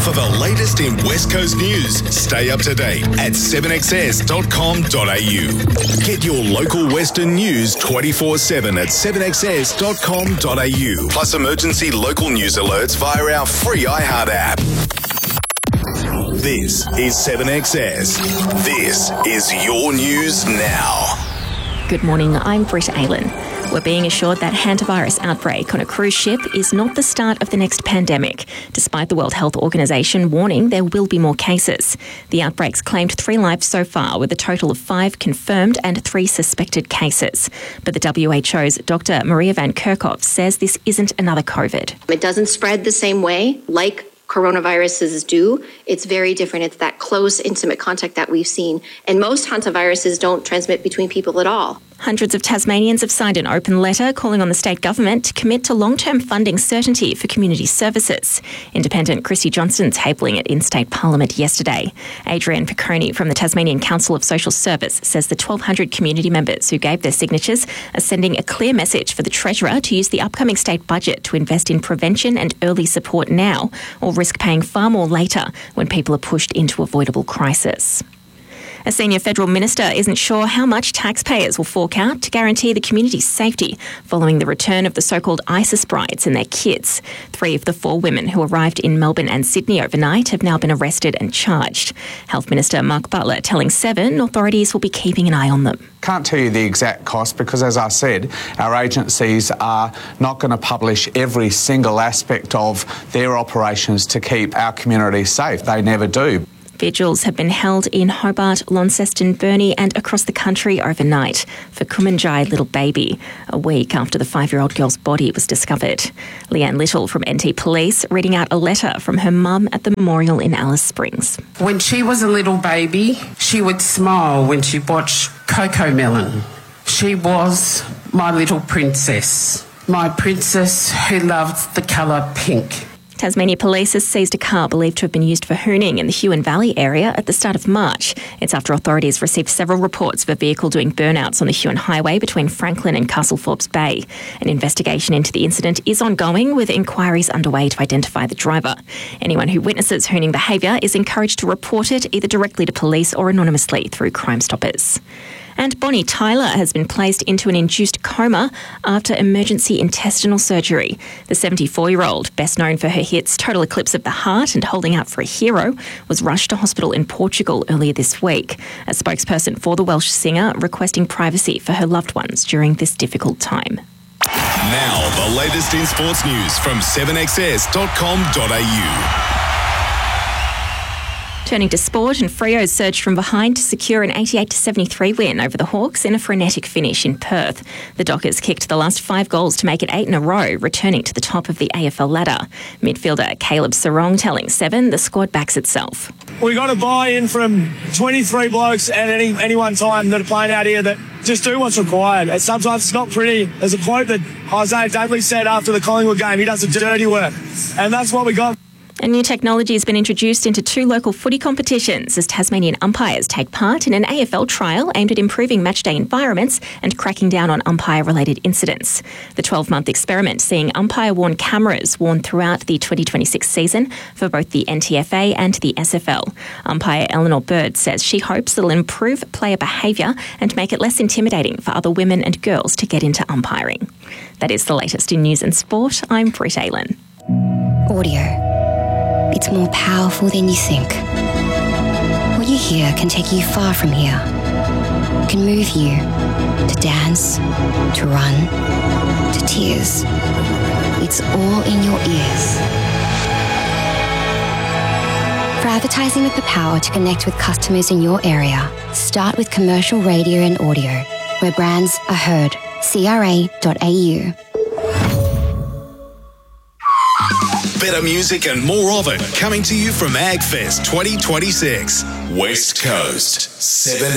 For the latest in West Coast news, stay up to date at 7xs.com.au. Get your local Western news 24/7 at 7xs.com.au. Plus emergency local news alerts via our free iHeart app. This is 7XS. This is your news now. Good morning, I'm Britta Aylan. We're being assured that hantavirus outbreak on a cruise ship is not the start of the next pandemic, despite the World Health Organization warning there will be more cases. The outbreak's claimed 3 lives so far, with a total of 5 confirmed and 3 suspected cases. But the WHO's Dr. Maria Van Kerkhove says this isn't another COVID. It doesn't spread the same way like coronaviruses do. It's very different. It's that close, intimate contact that we've seen. And most hantaviruses don't transmit between people at all. Hundreds of Tasmanians have signed an open letter calling on the state government to commit to long-term funding certainty for community services. Independent Christy Johnston tabling it in state parliament yesterday. Adrian Picconi from the Tasmanian Council of Social Service says the 1,200 community members who gave their signatures are sending a clear message for the Treasurer to use the upcoming state budget to invest in prevention and early support now, or risk paying far more later when people are pushed into avoidable crisis. A senior federal minister isn't sure how much taxpayers will fork out to guarantee the community's safety following the return of the so-called ISIS brides and their kids. 3 of the 4 women who arrived in Melbourne and Sydney overnight have now been arrested and charged. Health Minister Mark Butler telling 7 authorities will be keeping an eye on them. Can't tell you the exact cost because, as I said, our agencies are not going to publish every single aspect of their operations to keep our community safe. They never do. Vigils have been held in Hobart, Launceston, Burnie and across the country overnight for Kumanjai Little Baby, a week after the 5-year-old girl's body was discovered. Leanne Little from NT Police reading out a letter from her mum at the memorial in Alice Springs. When she was a little baby, she would smile when she watched Coco Melon. She was my little princess, my princess who loved the colour pink. Tasmania Police has seized a car believed to have been used for hooning in the Huon Valley area at the start of March. It's after authorities received several reports of a vehicle doing burnouts on the Huon Highway between Franklin and Castleforbes Bay. An investigation into the incident is ongoing, with inquiries underway to identify the driver. Anyone who witnesses hooning behaviour is encouraged to report it either directly to police or anonymously through Crime Stoppers. And Bonnie Tyler has been placed into an induced coma after emergency intestinal surgery. The 74-year-old, best known for her hits Total Eclipse of the Heart and Holding Out for a Hero, was rushed to hospital in Portugal earlier this week. A spokesperson for the Welsh singer requesting privacy for her loved ones during this difficult time. Now, the latest in sports news from 7xs.com.au. Turning to sport, and Freo surged from behind to secure an 88-73 win over the Hawks in a frenetic finish in Perth. The Dockers kicked the last 5 goals to make it 8 in a row, returning to the top of the AFL ladder. Midfielder Caleb Sarong telling 7 the squad backs itself. We got a buy-in from 23 blokes at any one time that are playing out here that just do what's required. And sometimes it's not pretty. There's a quote that Isaiah Dudley said after the Collingwood game, he does the dirty work. And that's what we got. A new technology has been introduced into 2 local footy competitions as Tasmanian umpires take part in an AFL trial aimed at improving matchday environments and cracking down on umpire-related incidents. The 12-month experiment seeing umpire-worn cameras worn throughout the 2026 season for both the NTFA and the SFL. Umpire Eleanor Bird says she hopes it'll improve player behaviour and make it less intimidating for other women and girls to get into umpiring. That is the latest in news and sport. I'm Britta Aylan. Audio. It's more powerful than you think. What you hear can take you far from here. Can move you to dance, to run, to tears. It's all in your ears. For advertising with the power to connect with customers in your area, start with commercial radio and audio, where brands are heard. CRA.au. Better music and more of it coming to you from AgFest 2026. West Coast 7